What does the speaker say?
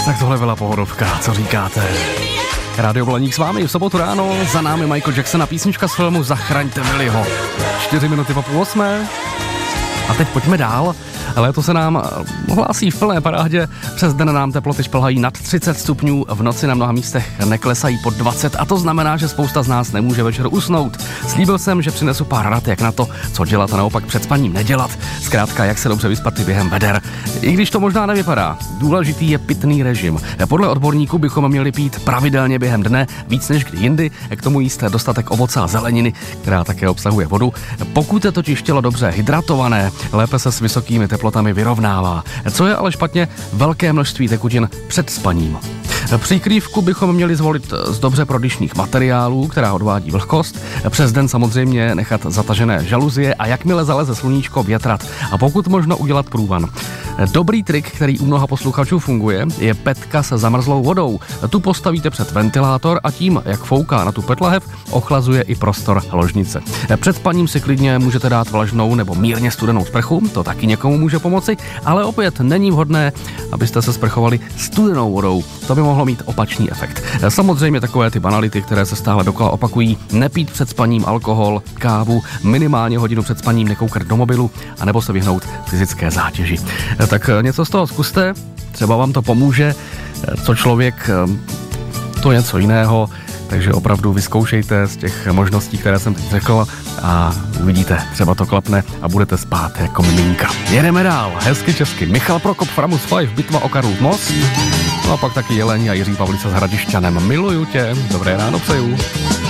Tak tohle byla pohodovka, co říkáte? Rádio Blaník s vámi v sobotu ráno, za námi Michael Jackson a písnička z filmu Zachraňte Willyho. 4 minuty po 7:30. A teď pojďme dál. Léto se nám hlásí v plné parádě. Přes den nám teploty šplhají nad 30 stupňů, v noci na mnoha místech neklesají pod 20 a to znamená, že spousta z nás nemůže večer usnout. Slíbil jsem, že přinesu pár rad, jak na to, co dělat a naopak před spaním nedělat. Zkrátka, jak se dobře vyspat i během veder. I když to možná nevypadá, důležitý je pitný režim. Podle odborníků bychom měli pít pravidelně během dne, víc než kdy jindy, k tomu jíst dostatek ovoce a zeleniny, která také obsahuje vodu. Pokud je totiž tělo dobře hydratované, lépe se s vysokými teplotami vyrovnává. Co je ale špatně, velké množství tekutin před spaním. Přikrývku bychom měli zvolit z dobře prodyšných materiálů, která odvádí vlhkost. Přes den samozřejmě nechat zatažené žaluzie a jakmile zaleze sluníčko, větrat a pokud možno udělat průvan. Dobrý trik, který u mnoha posluchačů funguje, je petka se zamrzlou vodou. Tu postavíte před ventilátor a tím, jak fouká na tu petlahev, ochlazuje i prostor ložnice. Před spaním si klidně můžete dát vlažnou nebo mírně studenou sprchu, to taky někomu může pomoci, ale opět není vhodné, abyste se sprchovali studenou vodou. To by mohlo mít opačný efekt. Samozřejmě takové ty banality, které se stále dokola opakují, nepít před spaním alkohol, kávu, minimálně hodinu před spaním nekoukat do mobilu, anebo se vyhnout fyzické zátěži. Tak něco z toho zkuste, třeba vám to pomůže, co člověk, to je něco jiného, takže opravdu vyzkoušejte z těch možností, které jsem teď řekl a uvidíte, třeba to klapne a budete spát jako miminka. Jedeme dál, hezky česky. Michal Prokop, Framus 5, Bitva o Karlův most. No a pak taky Jelení a Jiří Pavlica s Hradišťanem. Miluju tě, dobré ráno přeju.